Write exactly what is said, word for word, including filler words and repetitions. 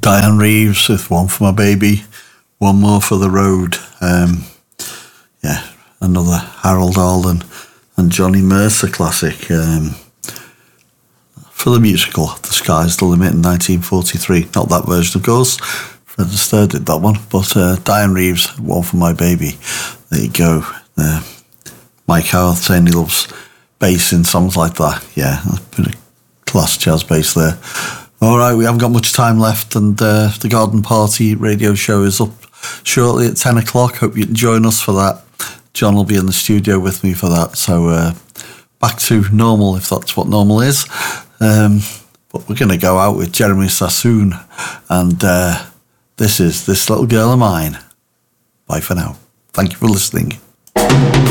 Diane Reeves with One for My Baby, One More for the Road. Um, yeah, another Harold Arlen and Johnny Mercer classic. Um, for the musical The Sky's the Limit in nineteen forty-three. Not that version, of course. Fred Astaire did that one. But uh, Diane Reeves, One for My Baby. There you go. Uh, Mike Howarth saying he loves bass in songs like that. Yeah, a bit of class jazz bass there. All right, we haven't got much time left, and uh, the Garden Party radio show is up shortly at ten o'clock. Hope you can join us for that. John will be in the studio with me for that. So uh, back to normal, if that's what normal is. Um, but we're going to go out with Jeremy Sassoon, and uh, this is This Little Girl of Mine. Bye for now. Thank you for listening.